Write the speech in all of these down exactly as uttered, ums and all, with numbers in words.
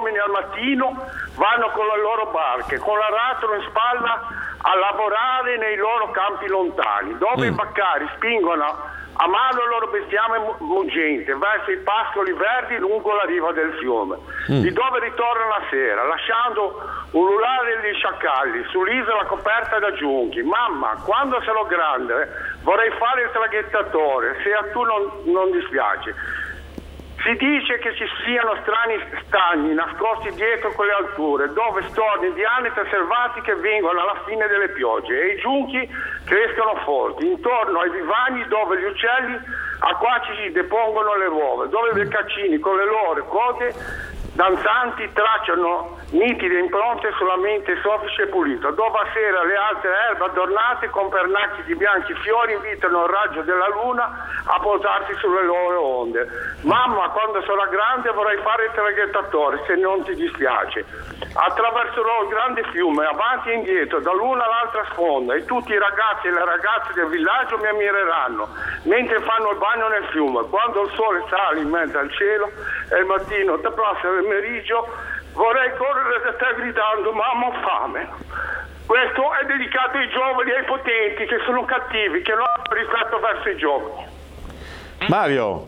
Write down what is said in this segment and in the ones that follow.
uomini al mattino vanno con le loro barche, con l'aratro in spalla a lavorare nei loro campi lontani, dove mm. i baccari spingono a mano il loro bestiame muggente verso i pascoli verdi lungo la riva del fiume, mm. di dove ritornano la sera, lasciando ululare gli sciacalli sull'isola coperta da giunchi. Mamma, quando sarò grande vorrei fare il traghettatore, se a tu non, non dispiace. Si dice che ci siano strani stagni nascosti dietro quelle alture, dove storni di anatre selvatiche vengono alla fine delle piogge e i giunchi crescono forti, intorno ai vivagni dove gli uccelli acquatici depongono le uova, dove i beccaccini con le loro code danzanti tracciano nitide impronte sulla mente soffice e pulita, dove a sera le altre erbe adornate con pernacchi di bianchi fiori invitano il raggio della luna a posarsi sulle loro onde. Mamma, quando sarò grande vorrei fare il traghettatore, se non ti dispiace. Attraverserò il grande fiume, avanti e indietro, dall'una all'altra sponda, e tutti i ragazzi e le ragazze del villaggio mi ammireranno, mentre fanno il bagno nel fiume. Quando il sole sale in mezzo al cielo e il mattino da prossimo del meriggio, vorrei correre da te gridando: mamma, ho fame. Questo è dedicato ai giovani e ai potenti che sono cattivi, che non hanno rispetto verso i giovani. Mario.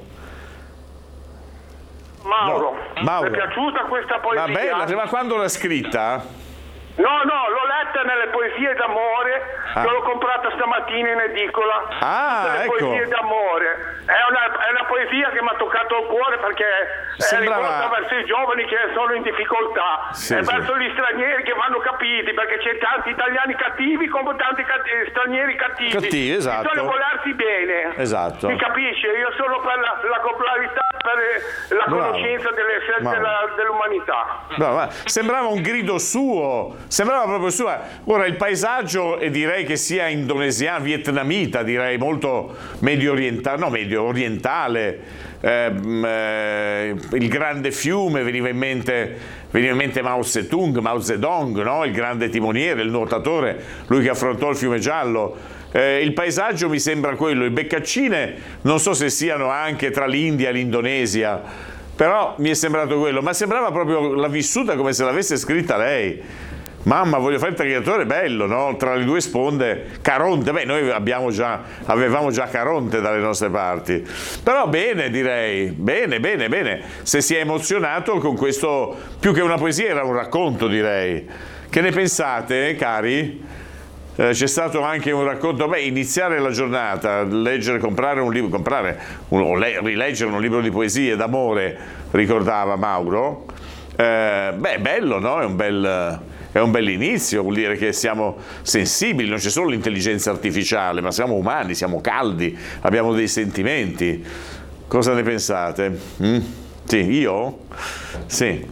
Mauro, no, Mauro. mi è piaciuta questa poesia? Ma bella, ma quando l'ha scritta? No, no, l'ho letta nelle poesie d'amore, ah. che l'ho comprata stamattina in edicola. Ah, Tutte le ecco. poesie d'amore. È una, è una poesia che mi ha toccato il cuore, perché Sembrava... è rivolta verso i giovani che sono in difficoltà, sì, e sì. verso gli stranieri che vanno capiti, perché c'è tanti italiani cattivi come tanti cattivi, stranieri cattivi. Cattivi, esatto. Bisogna volersi bene. Esatto. Mi capisce? Io sono per la, la popolarità, per la Bravo. conoscenza delle scelte della, dell'umanità. Bravo. Sembrava un grido suo. Sembrava proprio sua. Ora il paesaggio, e direi che sia indonesiano, vietnamita, direi molto medio orientale, no medio orientale, eh, eh, il grande fiume, veniva in mente, veniva in mente Mao Zedong, Mao Zedong, no? Il grande timoniere, il nuotatore, lui che affrontò il fiume giallo. Eh, il paesaggio mi sembra quello, i beccaccine non so se siano anche tra l'India e l'Indonesia, però mi è sembrato quello, ma sembrava proprio l'ha vissuta come se l'avesse scritta lei. Mamma, voglio fare il traghettatore, bello, no? Tra le due sponde, Caronte, beh, noi abbiamo già, avevamo già Caronte dalle nostre parti, però bene, direi, bene, bene, bene, se si è emozionato con questo, più che una poesia era un racconto, direi. Che ne pensate, cari? Eh, c'è stato anche un racconto, beh, iniziare la giornata, leggere, comprare un libro, comprare, un, o le, rileggere un libro di poesie d'amore, ricordava Mauro, eh, beh, bello, no? È un bel... È un bell'inizio, vuol dire che siamo sensibili, non c'è solo l'intelligenza artificiale, ma siamo umani, siamo caldi, abbiamo dei sentimenti. Cosa ne pensate? Mm? Sì, io? Sì.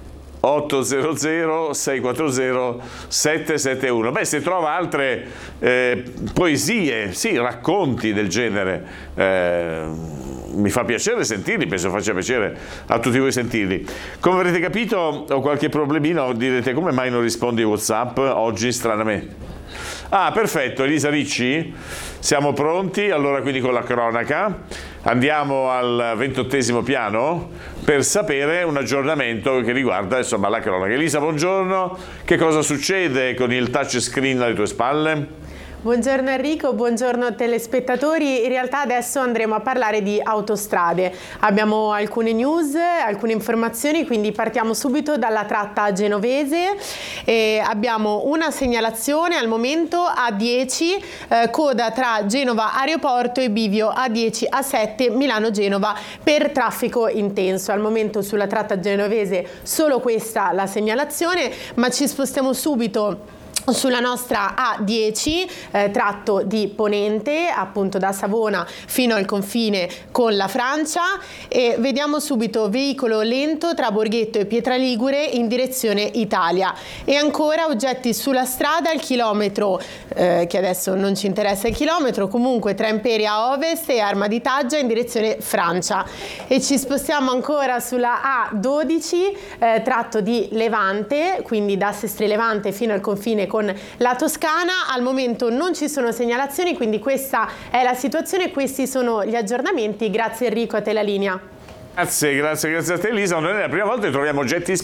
otto zero zero sei quattro zero sette sette uno. Beh, se trova altre eh, poesie, sì, racconti del genere, eh, mi fa piacere sentirli, penso faccia piacere a tutti voi sentirli. Come avrete capito, ho qualche problemino, direte come mai non rispondi ai WhatsApp oggi stranamente. Ah, perfetto, Elisa Ricci, siamo pronti, allora quindi con la cronaca. Andiamo al ventottesimo piano per sapere un aggiornamento che riguarda insomma la cronaca. Elisa, buongiorno, che cosa succede con il touchscreen alle tue spalle? Buongiorno Enrico, buongiorno telespettatori. In realtà adesso andremo a parlare di autostrade. Abbiamo alcune news, alcune informazioni, quindi partiamo subito dalla tratta genovese. E abbiamo una segnalazione al momento A dieci, eh, coda tra Genova Aeroporto e Bivio A dieci A sette Milano-Genova per traffico intenso. Al momento sulla tratta genovese solo questa la segnalazione, ma ci spostiamo subito sulla nostra A dieci, eh, tratto di Ponente, appunto da Savona fino al confine con la Francia, e vediamo subito veicolo lento tra Borghetto e Pietraligure in direzione Italia. E ancora oggetti sulla strada al chilometro, eh, che adesso non ci interessa il chilometro, comunque tra Imperia a ovest e Arma di Taggia in direzione Francia. E ci spostiamo ancora sulla A dodici, eh, tratto di Levante, quindi da Sestri Levante fino al confine con con la Toscana. Al momento non ci sono segnalazioni, quindi questa è la situazione, questi sono gli aggiornamenti. Grazie Enrico, a te la linea. Grazie, grazie, grazie a te Elisa. Non è la prima volta che troviamo oggetti